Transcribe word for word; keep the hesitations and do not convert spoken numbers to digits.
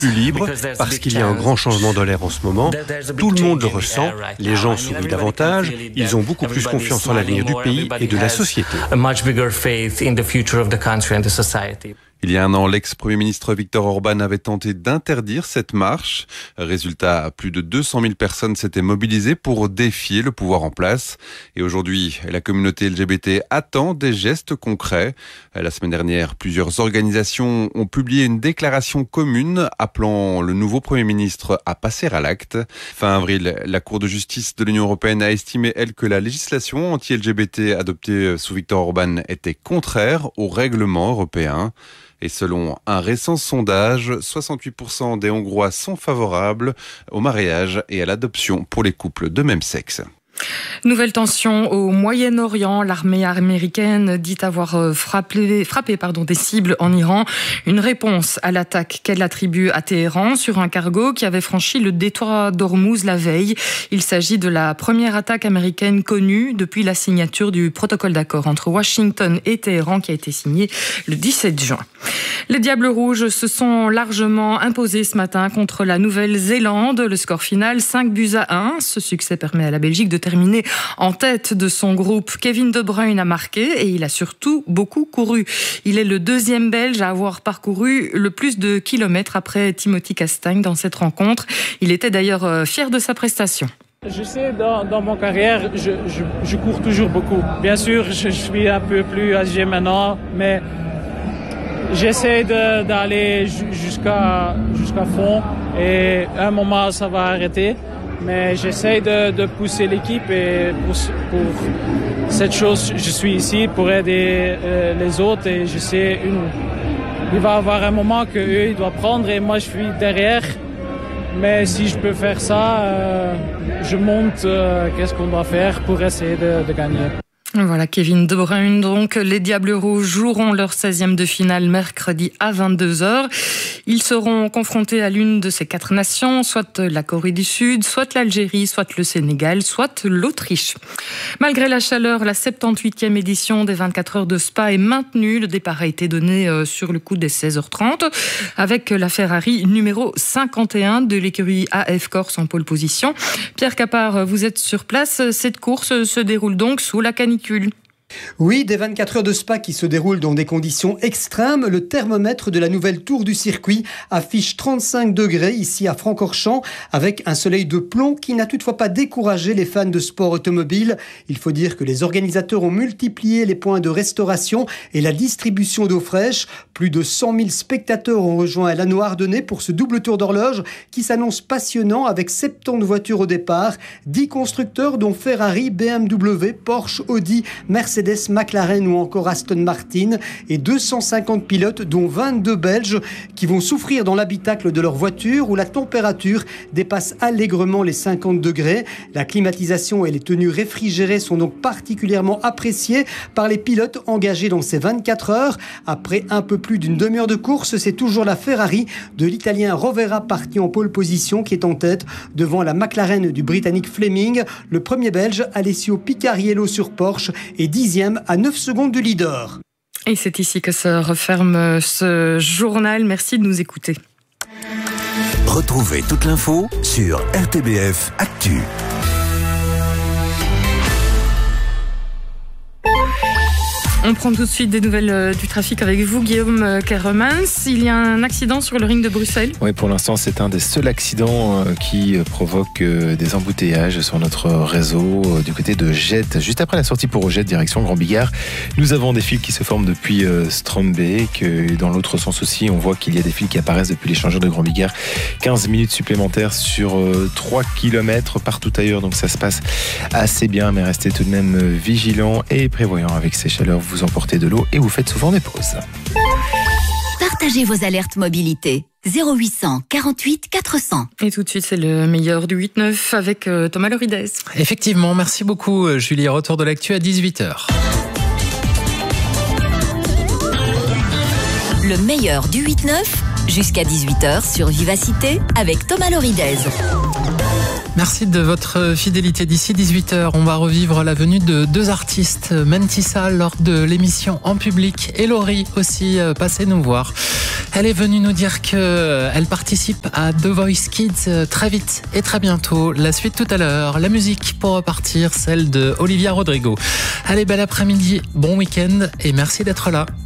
plus libre parce qu'il y a un grand changement dans l'air en ce moment. Tout le monde le ressent, les gens sourient davantage, ils ont beaucoup plus confiance en l'avenir du pays et de la société. Il y a un an, l'ex-premier ministre Viktor Orban avait tenté d'interdire cette marche. Résultat, plus de deux cent mille personnes s'étaient mobilisées pour défier le pouvoir en place. Et aujourd'hui, la communauté L G B T attend des gestes concrets. La semaine dernière, plusieurs organisations ont publié une déclaration commune appelant le nouveau premier ministre à passer à l'acte. Fin avril, la Cour de justice de l'Union européenne a estimé, elle, que la législation anti-L G B T adoptée sous Viktor Orban était contraire au règlement européen. Et selon un récent sondage, soixante-huit pour cent des Hongrois sont favorables au mariage et à l'adoption pour les couples de même sexe. Nouvelle tension au Moyen-Orient. L'armée américaine dit avoir frappé, frappé pardon, des cibles en Iran. Une réponse à l'attaque qu'elle attribue à Téhéran sur un cargo qui avait franchi le détroit d'Ormuz la veille. Il s'agit de la première attaque américaine connue depuis la signature du protocole d'accord entre Washington et Téhéran qui a été signé le dix-sept juin. Les Diables Rouges se sont largement imposés ce matin contre la Nouvelle-Zélande. Le score final, cinq buts à un. Ce succès permet à la Belgique de terminer en tête de son groupe. Kevin De Bruyne a marqué et il a surtout beaucoup couru. Il est le deuxième Belge à avoir parcouru le plus de kilomètres après Timothy Castagne dans cette rencontre. Il était d'ailleurs fier de sa prestation. Je sais, dans, dans mon carrière, je, je, je cours toujours beaucoup. Bien sûr, je, je suis un peu plus âgé maintenant, mais j'essaie de, d'aller jusqu'à, jusqu'à fond et à un moment, ça va arrêter. Mais j'essaie de, de pousser l'équipe et pour, pour cette chose, je suis ici pour aider euh, les autres et je sais, une, il va y avoir un moment qu'eux, ils doivent prendre et moi, je suis derrière. Mais si je peux faire ça, euh, je monte euh, qu'est-ce qu'on doit faire pour essayer de, de gagner. Voilà, Kevin De Bruyne. Donc, les Diables Rouges joueront leur seizième de finale mercredi à vingt-deux heures. Ils seront confrontés à l'une de ces quatre nations, soit la Corée du Sud, soit l'Algérie, soit le Sénégal, soit l'Autriche. Malgré la chaleur, la soixante-dix-huitième édition des vingt-quatre heures de Spa est maintenue. Le départ a été donné sur le coup des seize heures trente avec la Ferrari numéro cinquante et un de l'écurie A F Corse en pole position. Pierre Capard, vous êtes sur place. Cette course se déroule donc sous la canicule. Oui, des vingt-quatre heures de Spa qui se déroulent dans des conditions extrêmes. Le thermomètre de la nouvelle tour du circuit affiche trente-cinq degrés ici à Francorchamps, avec un soleil de plomb qui n'a toutefois pas découragé les fans de sport automobile. Il faut dire que les organisateurs ont multiplié les points de restauration et la distribution d'eau fraîche. Plus de cent mille spectateurs ont rejoint l'anneau ardennais pour ce double tour d'horloge qui s'annonce passionnant avec soixante-dix voitures au départ, dix constructeurs dont Ferrari, B M W, Porsche, Audi, Mercedes, McLaren ou encore Aston Martin et deux cent cinquante pilotes dont vingt-deux Belges qui vont souffrir dans l'habitacle de leur voiture où la température dépasse allègrement les cinquante degrés. La climatisation et les tenues réfrigérées sont donc particulièrement appréciées par les pilotes engagés dans ces vingt-quatre heures. Après un peu plus d'une demi-heure de course, c'est toujours la Ferrari de l'Italien Rovera parti en pole position qui est en tête devant la McLaren du Britannique Fleming. Le premier Belge, Alessio Picariello sur Porsche et dixième à neuf secondes du leader. Et c'est ici que se referme ce journal. Merci de nous écouter. Retrouvez toute l'info sur R T B F Actu. On prend tout de suite des nouvelles du trafic avec vous, Guillaume Keremans. Il y a un accident sur le ring de Bruxelles. Oui, pour l'instant, c'est un des seuls accidents qui provoque des embouteillages sur notre réseau du côté de Jette. Juste après la sortie pour Jette, direction Grand Bigard, nous avons des fils qui se forment depuis Strombeek. Dans l'autre sens aussi, on voit qu'il y a des fils qui apparaissent depuis l'échangeur de Grand Bigard. quinze minutes supplémentaires sur trois kilomètres partout ailleurs. Donc ça se passe assez bien, mais restez tout de même vigilants et prévoyants avec ces chaleurs. Vous emportez de l'eau et vous faites souvent des pauses. Partagez vos alertes mobilité. zéro huit cent quarante-huit quatre cents. Et tout de suite, c'est le meilleur du huit neuf avec euh, Thomas Lorides. Effectivement, merci beaucoup Julie. Retour de l'actu à dix-huit heures. Le meilleur du huit neuf jusqu'à dix-huit heures sur Vivacité avec Thomas Lorides. Merci de votre fidélité. D'ici dix-huit heures, on va revivre la venue de deux artistes, Mentissa lors de l'émission En Public et Laurie aussi, passez nous voir. Elle est venue nous dire qu'elle participe à The Voice Kids très vite et très bientôt. La suite tout à l'heure. La musique pour repartir, celle de Olivia Rodrigo. Allez, bel après-midi, bon week-end et merci d'être là.